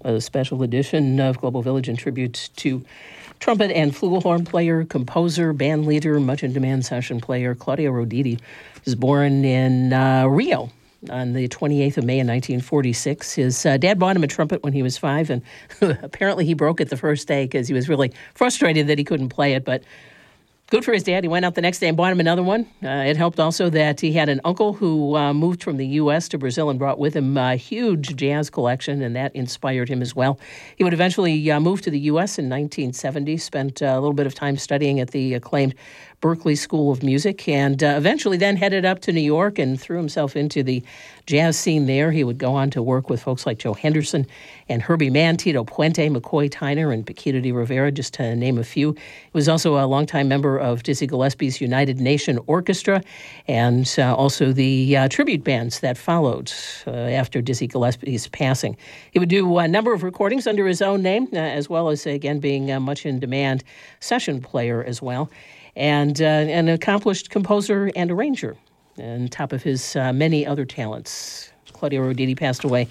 a special edition of Global Village in tribute to trumpet and flugelhorn player, composer, band leader, much-in-demand session player Claudio Roditi. He was born in Rio on the 28th of May in 1946. His dad bought him a trumpet when he was 5, and apparently he broke it the first day because he was really frustrated that he couldn't play it, but good for his dad. He went out the next day and bought him another one. It helped also that he had an uncle who moved from the U.S. to Brazil and brought with him a huge jazz collection, and that inspired him as well. He would eventually move to the U.S. in 1970, spent a little bit of time studying at the acclaimed Berklee School of Music, and eventually then headed up to New York and threw himself into the jazz scene there. He would go on to work with folks like Joe Henderson and Herbie Mann, Tito Puente, McCoy Tyner, and Paquito de Rivera, just to name a few. He was also a longtime member of Dizzy Gillespie's United Nation Orchestra, and also the tribute bands that followed after Dizzy Gillespie's passing. He would do a number of recordings under his own name, as well as, again, being a much-in-demand session player as well, and an accomplished composer and arranger, on top of his many other talents. Claudio Roditi passed away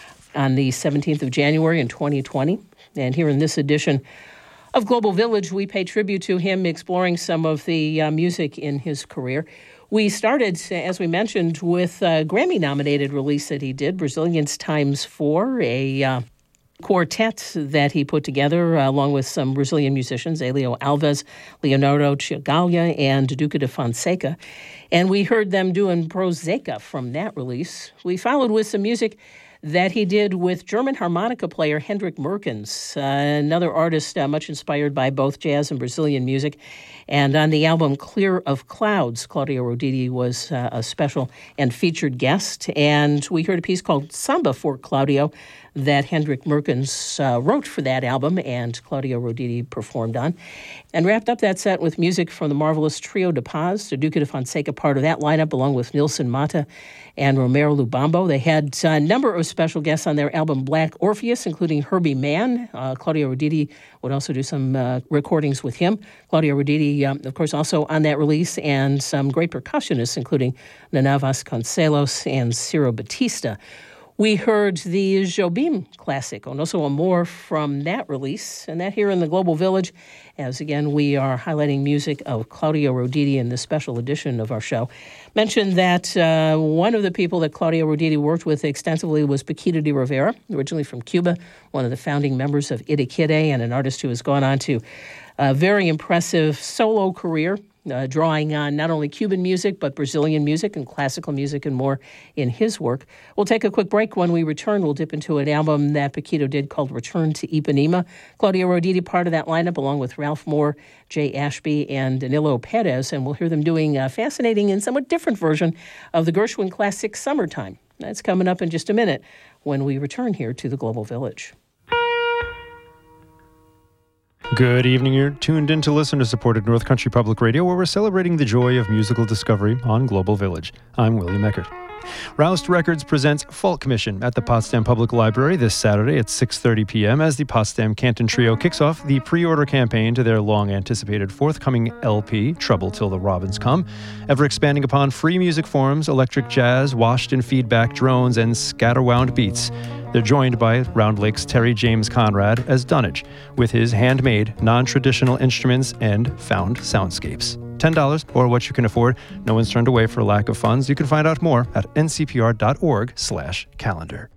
on the 17th of January in 2020. And here in this edition of Global Village, we pay tribute to him, exploring some of the music in his career. We started, as we mentioned, with a Grammy-nominated release that he did, Brazilians x4, a quartet that he put together along with some Brazilian musicians, Elio Alves, Leonardo Ciagalha, and Duca de Fonseca. And we heard them doing Proseca from that release. We followed with some music that he did with German harmonica player Hendrik Merkens, another artist much inspired by both jazz and Brazilian music. And on the album Clear of Clouds, Claudio Roditi was a special and featured guest. And we heard a piece called Samba for Claudio that Hendrik Merkens wrote for that album and Claudio Roditi performed on. And wrapped up that set with music from the marvelous Trio de Paz, the Duca de Fonseca part of that lineup, along with Nilson Mata and Romero Lubambo. They had a number of special guests on their album Black Orpheus, including Herbie Mann. Claudio Roditi would also do some recordings with him. Claudio Roditi, of course, also on that release, and some great percussionists, including Nana Vasconcelos and Ciro Batista. We heard the Jobim classic, Un Osso Amor, from that release, and that here in the Global Village, as again we are highlighting music of Claudio Roditi in this special edition of our show. Mentioned that one of the people that Claudio Roditi worked with extensively was Paquito de Rivera, originally from Cuba, one of the founding members of Itakide, and an artist who has gone on to a very impressive solo career, drawing on not only Cuban music, but Brazilian music and classical music and more in his work. We'll take a quick break. When we return, we'll dip into an album that Paquito did called Return to Ipanema. Claudio Roditi, part of that lineup, along with Ralph Moore, Jay Ashby, and Danilo Perez, and we'll hear them doing a fascinating and somewhat different version of the Gershwin classic Summertime. That's coming up in just a minute when we return here to the Global Village. Good evening. You're tuned in to listener-supported North Country Public Radio, where we're celebrating the joy of musical discovery on Global Village. I'm William Eckert. Roust Records presents Folk Mission at the Potsdam Public Library this Saturday at 6:30 p.m. as the Potsdam Canton Trio kicks off the pre-order campaign to their long-anticipated forthcoming LP, Trouble Till the Robins Come, ever expanding upon free music forms, electric jazz, washed in feedback drones, and scatterwound beats. They're joined by Round Lake's Terry James Conrad as Dunnage, with his handmade, non-traditional instruments and found soundscapes. $10 or what you can afford. No one's turned away for lack of funds. You can find out more at ncpr.org/calendar.